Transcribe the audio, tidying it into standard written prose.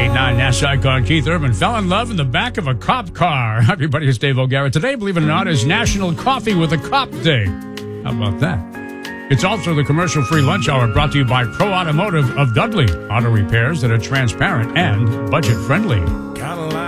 98.9 Nash icon Keith Urban fell in love in the back of a cop car. Everybody, it's Dave O'Gara. Today, believe it or not, is National Coffee with a Cop Day. How about that? It's also the commercial-free lunch hour brought to you by Pro Automotive of Dudley. Auto repairs that are transparent and budget-friendly.